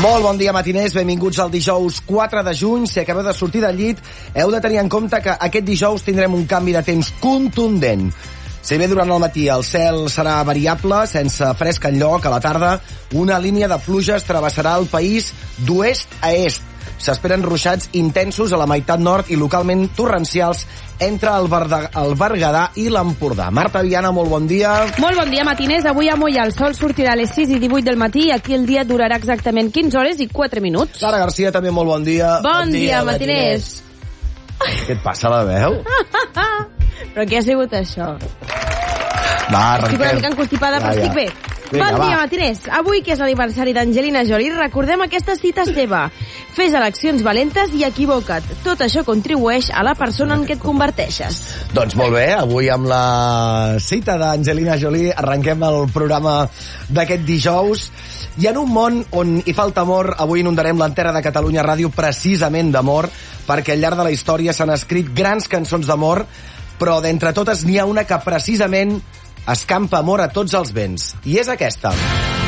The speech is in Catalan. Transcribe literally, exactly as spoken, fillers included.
Molt bon dia, matiners. Benvinguts al dijous quatre de juny. Si acabeu de sortir del llit, heu de tenir en compte que aquest dijous tindrem un canvi de temps contundent. Si bé durant el matí el cel serà variable, sense fresc enlloc, a la tarda una línia de pluges travessarà el país d'oest a est. S'esperen ruixats intensos a la meitat nord i localment torrencials entre el, Berda, el Berguedà i l'Empordà. Marta Viana, molt bon dia. Molt bon dia, matiners. Avui a Mollà el sol sortirà a les sis i divuit del matí i aquí el dia durarà exactament quinze hores i quatre minuts. Lara Garcia, també molt bon dia. Bon, bon dia, dia, matiners. matiners. Què et passa, la veu? Però què ha sigut això? Va, arrenquem. Estic una mica encostipada, però estic bé. Vinga, bon dia, va. Matiners. Avui, que és l'aniversari d'Angelina Jolie, recordem aquesta cita seva. Fes eleccions valentes i equivoca't. Tot això contribueix a la persona en què et converteixes. Doncs molt bé, avui amb la cita d'Angelina Jolie arrenquem el programa d'aquest dijous. I en un món on hi falta amor, avui inundarem l'antena de Catalunya Ràdio precisament d'amor, perquè al llarg de la història s'han escrit grans cançons d'amor, però d'entre totes n'hi ha una que precisament escampa amor a tots els vents. I és aquesta.